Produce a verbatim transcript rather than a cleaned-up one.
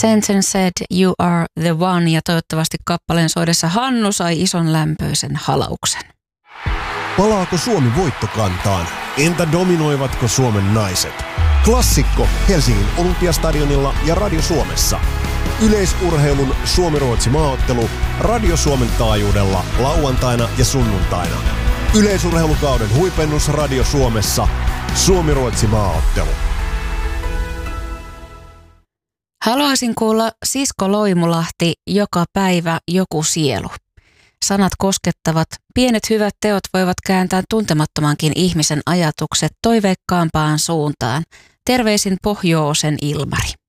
Sensen said you are the one, ja toivottavasti kappaleen soidessa Hannu sai ison lämpöisen halauksen. Palaako Suomi voittokantaan? Entä dominoivatko Suomen naiset? Klassikko Helsingin Olympiastadionilla ja Radio Suomessa. Yleisurheilun Suomi-Ruotsi maaottelu Radio Suomen taajuudella lauantaina ja sunnuntaina. Yleisurheilukauden huipennus Radio Suomessa. Suomi-Ruotsi maaottelu. Haluaisin kuulla Sisko Loimulahti joka päivä joku sielu. Sanat koskettavat, pienet hyvät teot voivat kääntää tuntemattomankin ihmisen ajatukset toiveikkaampaan suuntaan. Terveisin Pohjoosen Ilmari.